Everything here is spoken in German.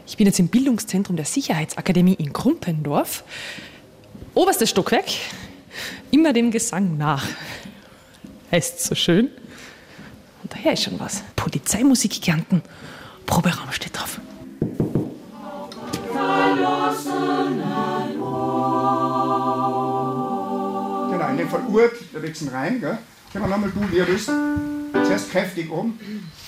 Ich bin jetzt im Bildungszentrum der Sicherheitsakademie in Krumpendorf. Oberstes Stockwerk, immer dem Gesang nach. Heißt so schön. Und daher ist schon was. Polizeimusik Kärnten. Proberaum steht drauf. Genau, in dem Fall Urt, da wechseln rein, gell? Können wir nochmal du, wie ihr wisst. Zuerst kräftig oben.